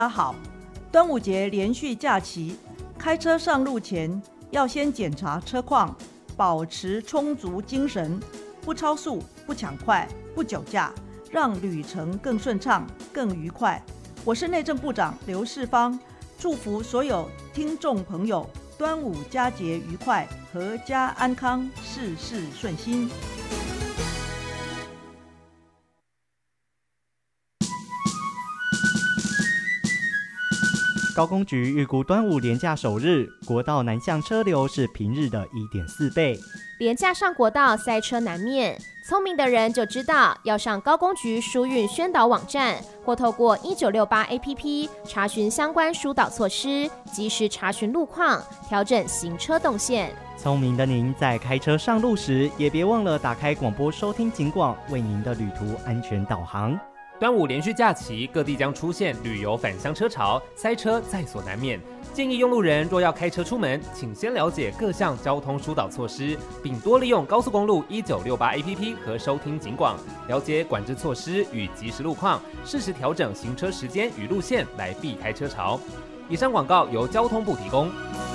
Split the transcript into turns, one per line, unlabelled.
大家好，端午节连续假期，开车上路前要先检查车况，保持充足精神，不超速、不抢快、不酒驾，让旅程更顺畅、更愉快。我是内政部长刘世芳，祝福所有听众朋友端午佳节愉快，阖家安康，事事顺心。
高公局预估端午连假首日，国道南向车流是平日的 1.4 倍。
连假上国道塞车难免，聪明的人就知道要上高公局疏运宣导网站，或透过1968 APP 查询相关疏导措施，及时查询路况，调整行车动线。
聪明的您在开车上路时，也别忘了打开广播收听警广，为您的旅途安全导航。
端午连续假期，各地将出现旅游返乡车潮，塞车在所难免。建议用路人若要开车出门，请先了解各项交通疏导措施，并多利用高速公路1968 APP 和收听警广，了解管制措施与即时路况，适时调整行车时间与路线来避开车潮。以上广告由交通部提供。